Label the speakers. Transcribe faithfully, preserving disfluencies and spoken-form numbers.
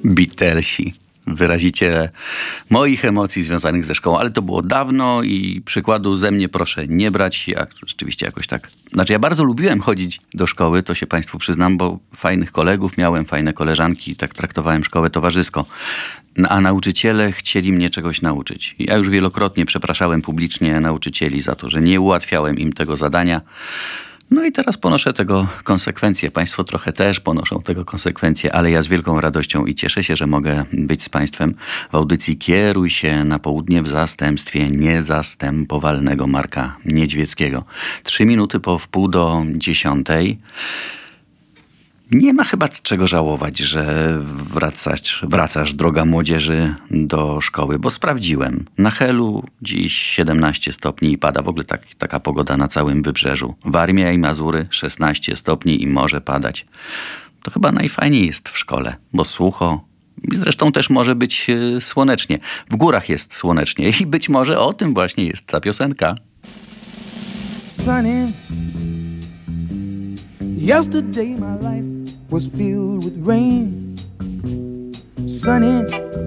Speaker 1: Beatlesi. Wyraziciele moich emocji związanych ze szkołą, ale to było dawno i przykładu ze mnie proszę nie brać. Ja rzeczywiście jakoś tak... Znaczy ja bardzo lubiłem chodzić do szkoły, to się państwu przyznam, bo fajnych kolegów miałem, fajne koleżanki, tak traktowałem szkołę towarzysko. A nauczyciele chcieli mnie czegoś nauczyć. Ja już wielokrotnie przepraszałem publicznie nauczycieli za to, że nie ułatwiałem im tego zadania. No i teraz ponoszę tego konsekwencje. Państwo trochę też ponoszą tego konsekwencje, ale ja z wielką radością i cieszę się, że mogę być z państwem w audycji Kieruj się na południe w zastępstwie niezastępowalnego Marka Niedźwieckiego. Trzy minuty po wpół do dziesiątej. Nie ma chyba czego żałować, że wracasz, wracasz, droga młodzieży, do szkoły, bo sprawdziłem. Na Helu dziś siedemnaście stopni i pada. W ogóle tak, taka pogoda na całym wybrzeżu. Warmia i Mazury szesnaście stopni i może padać. To chyba najfajniej jest w szkole, bo sucho. I zresztą też może być słonecznie. W górach jest słonecznie i być może o tym właśnie jest ta piosenka.
Speaker 2: Sunny. Yesterday my life was filled with rain. Sunny,